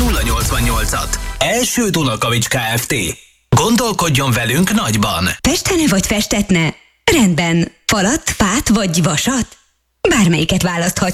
088-at. Első Dunakavics Kft. Gondolkodjon velünk nagyban. Festene vagy festetne? Rendben. Falat, fát vagy vasat? Bármelyiket választhat.